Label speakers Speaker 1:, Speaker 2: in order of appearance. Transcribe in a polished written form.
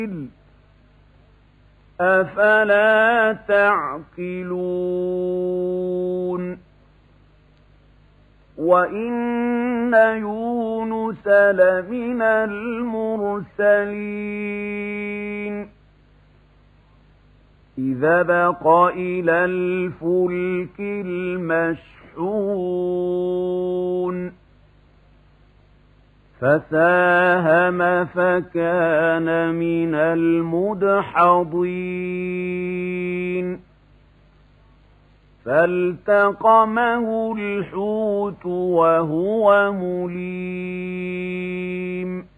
Speaker 1: أفلا تعقلون وإن يونس لمن المرسلين إذا بق إلى الفلك المشحون فساهم فكان من المدحضين فالتقمه الحوت وهو مليم